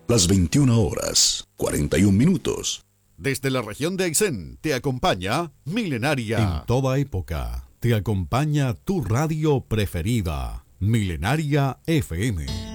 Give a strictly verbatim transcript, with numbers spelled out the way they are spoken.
Las veintiuna horas, cuarenta y un minutos. Desde la región de Aysén te acompaña Milenaria. En toda época te acompaña tu radio preferida, Milenaria F M.